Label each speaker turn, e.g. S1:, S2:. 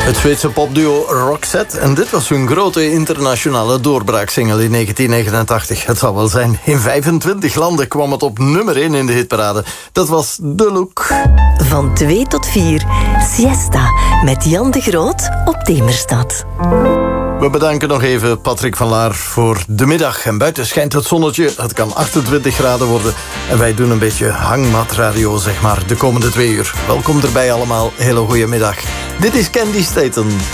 S1: Het Zweedse popduo Roxette. En dit was hun grote internationale doorbraaksingle in 1989. Het zal wel zijn. In 25 landen kwam het op nummer 1 in de hitparade. Dat was The Look.
S2: Van 2 tot 4. Siesta met Jan de Groot op Demerstad.
S1: We bedanken nog even Patrick van Laar voor de middag. En buiten schijnt het zonnetje. Het kan 28 graden worden. En wij doen een beetje hangmatradio, zeg maar, de komende 2 uur. Welkom erbij allemaal. Hele goede middag. Dit is Candy Staten.